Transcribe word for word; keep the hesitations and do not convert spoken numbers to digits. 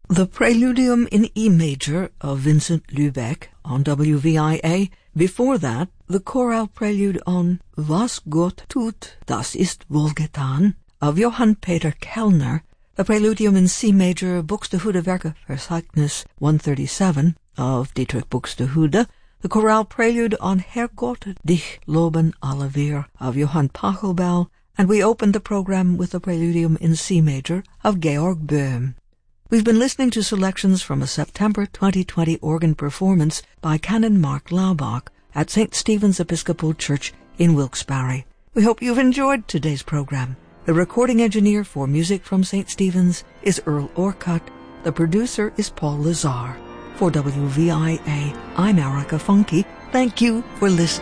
The Preludium in E major of Vincent Lübeck on W V I A. Before that, the chorale prelude on Was Gott tut, das ist wohlgetan of Johann Peter Kellner. The Preludium in C major, Buxtehude Werke Verzeichnis one thirty-seven of Dietrich Buxtehude. The chorale prelude on Herrgott, dich loben alle wir of Johann Pachelbel. And we opened the program with the Preludium in C major of Georg Böhm. We've been listening to selections from a September twenty twenty organ performance by Canon Mark Laubach at Saint Stephen's Episcopal Church in Wilkes-Barre. We hope you've enjoyed today's program. The recording engineer for Music from Saint Stephen's is Earl Orcutt. The producer is Paul Lazar. For W V I A, I'm Erica Funke. Thank you for listening.